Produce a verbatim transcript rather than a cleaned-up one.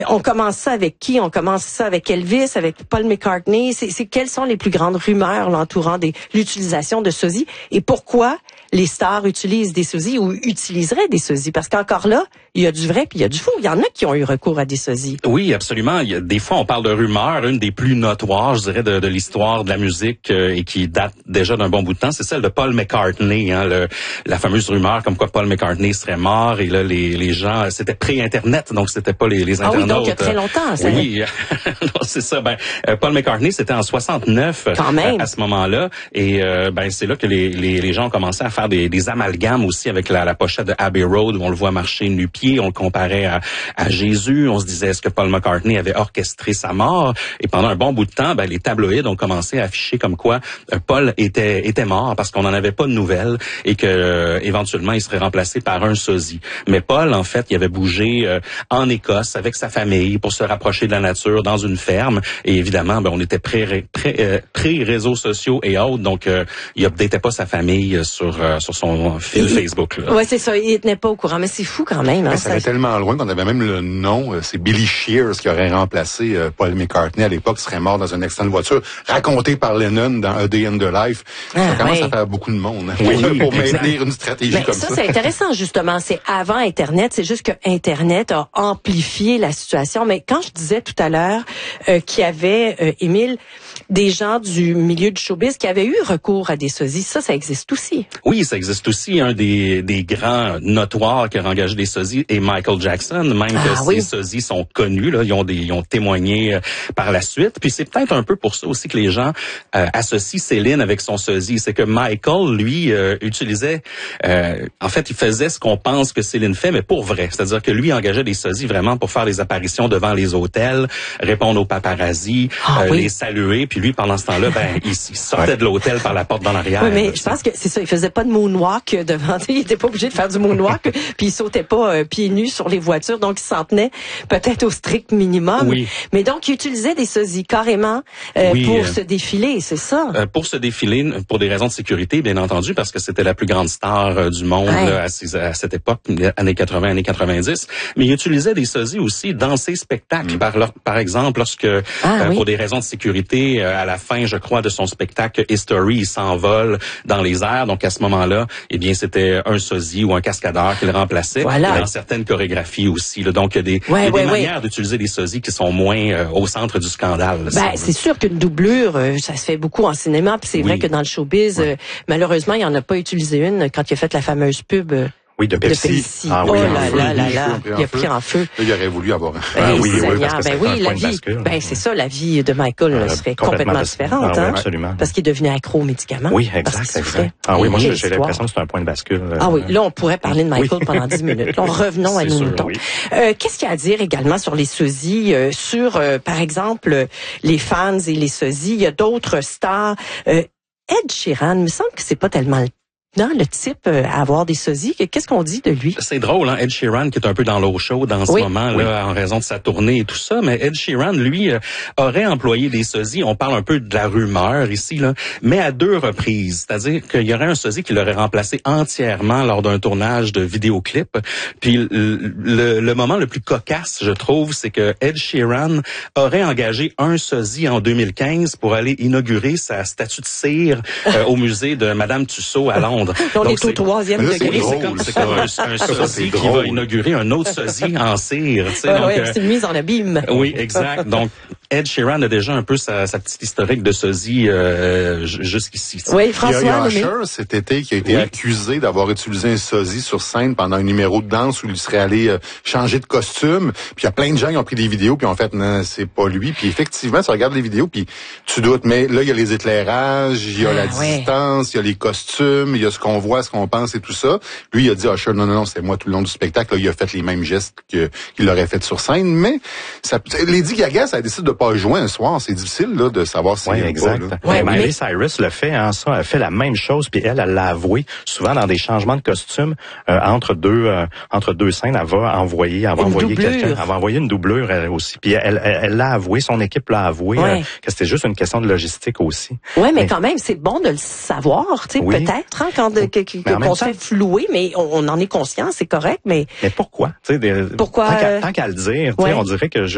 On commence ça avec qui? On commence ça avec Elvis, avec Paul McCartney. C'est, c'est quelles sont les plus grandes rumeurs l'entourant de l'utilisation de sosies? Et pourquoi les stars utilisent des sosies ou utiliseraient des sosies? Parce qu'encore là, il y a du vrai puis il y a du faux. Il y en a qui ont eu recours à des sosies. Oui, absolument. Il y a, des fois, on parle de rumeurs. Une des plus notoires, je dirais, de, de l'histoire de la musique euh, et qui date déjà d'un bon bout de temps, c'est celle de Paul McCartney. Hein, le, la fameuse rumeur comme quoi Paul McCartney serait mort. Et là, les, les gens, c'était pré-Internet, donc c'était pas les, les internautes. Ah oui, donc il y a très longtemps. Ça oui, non, c'est ça. Ben, euh, Paul McCartney, c'était en soixante-neuf Quand même. Euh, à ce moment-là. Et euh, ben c'est là que les, les, les gens ont commencé à faire des, des amalgames aussi avec la, la pochette de Abbey Road où on le voit marcher nu-pied. On le comparait à, à Jésus. On se disait, est-ce que Paul McCartney avait orchestré sa mort? Et pendant un bon bout de temps, ben, les tabloïds ont commencé à afficher comme quoi euh, Paul était, était mort parce qu'on n'en avait pas de nouvelles et que euh, éventuellement il serait remplacé par un sosie. Mais Paul, en fait, il avait bougé euh, en Écosse avec sa famille pour se rapprocher de la nature dans une ferme. Et évidemment, ben, on était pré, pré, euh, pré-réseaux sociaux et autres, donc euh, il updatait pas sa famille sur euh, sur son fil Facebook. Oui, c'est ça. Il tenait pas au courant. Mais c'est fou quand même. Hein, ça allait tellement loin qu'on avait même le nom. C'est Billy Shears qui aurait remplacé euh, Paul McCartney à l'époque, qui serait mort dans un accident de voiture, raconté par Lennon dans A Day in the Life. Ah, ça commence ouais. à faire beaucoup de monde. Hein, oui, pour, pour exact. maintenir une stratégie Mais comme ça. ça. Ça, c'est intéressant, justement. C'est avant Internet. C'est juste que Internet a amplifié la situation. Mais quand je disais tout à l'heure euh, qu'il y avait, euh, Émile, des gens du milieu du showbiz qui avaient eu recours à des sosies, ça, ça existe aussi. Oui, ça existe aussi. Un des, des grands notoires qui a engagé des sosies est Michael Jackson. Même Ah, que oui. ces sosies sont connus, là, ils ont des, ils ont témoigné euh, par la suite. Puis c'est peut-être un peu pour ça aussi que les gens euh, associent Céline avec son sosie. C'est que Michael, lui, euh, utilisait, euh, en fait, il faisait ce qu'on pense que Céline fait, mais pour vrai. C'est-à-dire que lui engageait des sosies vraiment pour faire des apparitions devant les hôtels, répondre aux paparazzis, Ah, euh, oui. les saluer. Puis lui, pendant ce temps-là, ben, il, il sortait Ouais. de l'hôtel par la porte dans l'arrière. Oui, mais je pense que c'est ça. Il faisait pas de moonwalk devant. Il était pas obligé de faire du moonwalk. Puis il sautait pas euh, pieds nus sur les voitures. Donc il s'en tenait peut-être au strict minimum. Oui. Mais donc il utilisait des sosies carrément euh, Oui, pour euh, se défiler, c'est ça. Euh, pour se défiler, pour des raisons de sécurité, bien entendu, parce que c'était la plus grande star euh, du monde Ouais. là, à, ces- à cette époque, années quatre-vingts, années quatre-vingt-dix. Mais il utilisait des sosies aussi dans ses spectacles. Mm. Par, leur- par exemple, lorsque, euh, Ah, oui. pour des raisons de sécurité, euh, à la fin, je crois, de son spectacle History, il s'envole dans les airs. Donc à ce moment-là, eh bien, c'était un sosie ou un cascadeur qui le remplaçait. Voilà. Et dans certaines chorégraphies aussi. Là. Donc il y a des, Ouais, il y a ouais, des ouais. manières d'utiliser des sosies qui sont moins euh, au centre du scandale. là, si Ben, on veut. c'est sûr qu'une doublure, euh, ça se fait beaucoup en cinéma, puis c'est Oui. vrai que dans le showbiz, euh, malheureusement, il en a pas utilisé une quand il a fait la fameuse pub euh, Oui, de de Pepsi. Pepsi. Ah oh oui, là en feu. là là Les là, cheveux ont pris en il a feu. pris en feu. Là, il aurait voulu avoir un... Ben, Ah oui, Seigneur, oui, parce que ben c'était un oui, la point de vie, bascule. ben c'est ça, la vie de Michael Euh, serait complètement complètement bas- différente, Ah oui, hein, absolument. parce qu'il est devenu accro aux médicaments. Oui, parce exact, qu'il souffrait. exact. Ah oui, moi, Quelle j'ai j'ai histoire. l'impression que c'est un point de bascule. euh, Ah oui, là, on pourrait parler de Michael Oui. pendant dix minutes. Là, revenons à C'est nos sûr, moutons. oui. Euh, qu'est-ce qu'il y a à dire également sur les sosies, euh, sur, euh, par exemple, euh, les fans et les sosies? Il y a d'autres stars. Euh, Ed Sheeran, il me semble que c'est pas tellement le Non, le type euh, à avoir des sosies, qu'est-ce qu'on dit de lui? C'est drôle, hein, Ed Sheeran qui est un peu dans l'eau chaude en ce Oui. moment là, en raison de sa tournée et tout ça, mais Ed Sheeran, lui, euh, aurait employé des sosies. On parle un peu de la rumeur ici, là, mais à deux reprises. C'est-à-dire qu'il y aurait un sosie qui l'aurait remplacé entièrement lors d'un tournage de vidéoclip. Puis le, le, le moment le plus cocasse, je trouve, c'est que Ed Sheeran aurait engagé un sosie en deux mille quinze pour aller inaugurer sa statue de cire euh, au musée de Madame Tussaud à Londres. On Donc, est au c'est- troisième Mais là, c'est degré. drôle. c'est comme, c'est comme un, un Ça, sosie c'est qui drôle. va inaugurer un autre sosie en cire. Tu sais, Ouais, donc, ouais, euh, c'est une mise en abîme. oui, exact. Donc, Ed Sheeran a déjà un peu sa, sa petite historique de sosie euh, j- jusqu'ici. tu sais. Oui, Il y a, il y François, a mais... Usher cet été qui a été Oui. accusé d'avoir utilisé un sosie sur scène pendant un numéro de danse où il serait allé euh, changer de costume. Puis il y a plein de gens qui ont pris des vidéos puis ont fait non, c'est pas lui. Puis effectivement, tu regardes les vidéos puis tu doutes. Mais là, il y a les éclairages, il y a Ah, la ouais. distance, il y a les costumes, il y a ce qu'on voit, ce qu'on pense et tout ça. Lui, il a dit Usher, non, non, non, c'est moi tout le long du spectacle. Là, il a fait les mêmes gestes que qu'il aurait fait sur scène. Mais ça, Lady Gaga, ça décide de pas jouer un soir. C'est difficile là de savoir si Oui, elle exact. Pas, là. Ouais, Mais Miley mais- Cyrus le fait, hein, ça, elle fait la même chose, puis elle, elle l'a avoué, souvent dans des changements de costume, euh, entre deux euh, entre deux scènes, elle va envoyer, elle va Une envoyer doublure. quelqu'un, elle va envoyer une doublure elle aussi, puis elle elle elle l'a avoué, son équipe l'a avoué, Ouais. euh, que c'était juste une question de logistique aussi. Ouais, mais Mais- quand même, c'est bon de le savoir, tu sais, Oui. peut-être, hein, quand de, que, que, Mais en même qu'on se temps- fait flouer, mais on, on en est conscient, c'est correct, mais Mais pourquoi? Tu sais, des- Pourquoi, Tant qu'à, euh, tant qu'à le dire, tu sais, ouais. on dirait que je